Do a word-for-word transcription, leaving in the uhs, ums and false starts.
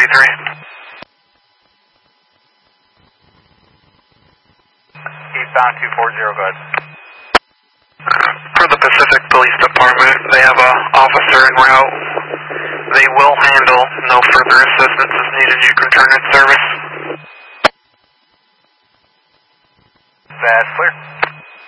three. Eastbound two four zero, go ahead. For the Pacific Police Department, they have an officer en route. They will handle. No further assistance is needed. You can return in service. That's clear.